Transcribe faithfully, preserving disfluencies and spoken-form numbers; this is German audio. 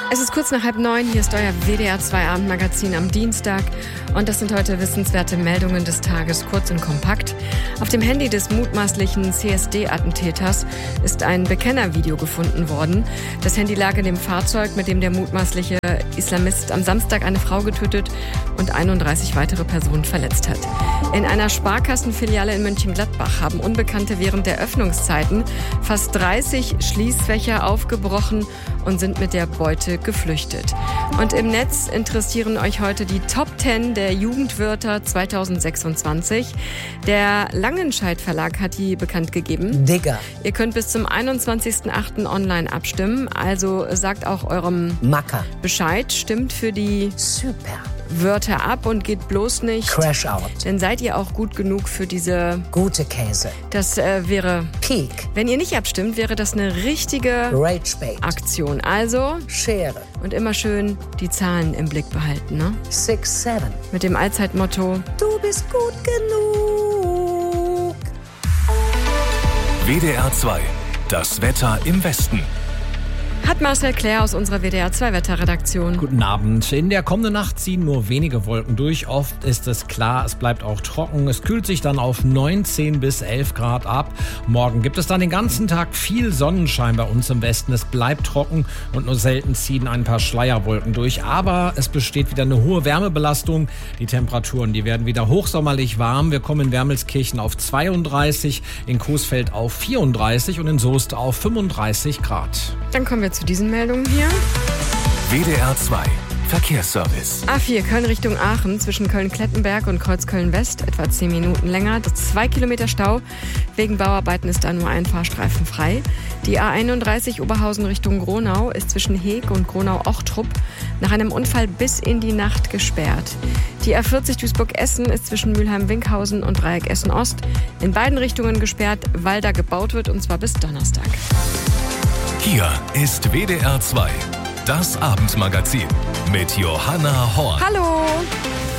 Es ist kurz nach halb neun, hier ist euer W D R zwei Abendmagazin am Dienstag und das sind heute wissenswerte Meldungen des Tages, kurz und kompakt. Auf dem Handy des mutmaßlichen C S D-Attentäters ist ein Bekennervideo gefunden worden. Das Handy lag in dem Fahrzeug, mit dem der mutmaßliche Islamist am Samstag eine Frau getötet und einunddreißig weitere Personen verletzt hat. In einer Sparkassenfiliale in Mönchengladbach haben Unbekannte während der Öffnungszeiten fast dreißig Schließfächer aufgebrochen und sind mit der Beute geflüchtet. Und im Netz interessieren euch heute die Top zehn der Jugendwörter zweitausendsechsundzwanzig. Der Langenscheidt Verlag hat die bekannt gegeben. Digger. Ihr könnt bis zum einundzwanzigsten achten online abstimmen. Also sagt auch eurem Macker Bescheid, stimmt für die Super Wörter ab und geht bloß nicht. Crash Out. Denn seid ihr auch gut genug für diese... Gute Käse. Das äh, wäre... Peak. Wenn ihr nicht abstimmt, wäre das eine richtige Rage Bait. Aktion. Also... Schere. Und immer schön die Zahlen im Blick behalten, ne? Six, seven. Mit dem Allzeitmotto: Du bist gut genug. W D R zwei. Das Wetter im Westen. Hat Marcel Claire aus unserer W D R zwei Wetterredaktion. Guten Abend. In der kommenden Nacht ziehen nur wenige Wolken durch. Oft ist es klar, es bleibt auch trocken. Es kühlt sich dann auf neunzehn bis elf Grad ab. Morgen gibt es dann den ganzen Tag viel Sonnenschein bei uns im Westen. Es bleibt trocken und nur selten ziehen ein paar Schleierwolken durch. Aber es besteht wieder eine hohe Wärmebelastung. Die Temperaturen, die werden wieder hochsommerlich warm. Wir kommen in Wermelskirchen auf zweiunddreißig, in Coesfeld auf vierunddreißig und in Soest auf fünfunddreißig Grad. Dann kommen wir zu diesen Meldungen hier. W D R zwei Verkehrsservice. A vier Köln Richtung Aachen zwischen Köln-Klettenberg und Kreuzköln-West etwa zehn Minuten länger. Zwei Kilometer Stau. Wegen Bauarbeiten ist da nur ein Fahrstreifen frei. Die A einunddreißig Oberhausen Richtung Gronau ist zwischen Heeg und Gronau-Ochtrup nach einem Unfall bis in die Nacht gesperrt. Die A vierzig Duisburg-Essen ist zwischen Mülheim-Winkhausen und Dreieck Essen-Ost in beiden Richtungen gesperrt, weil da gebaut wird, und zwar bis Donnerstag. Hier ist W D R zwei, das Abendmagazin mit Johanna Horn. Hallo!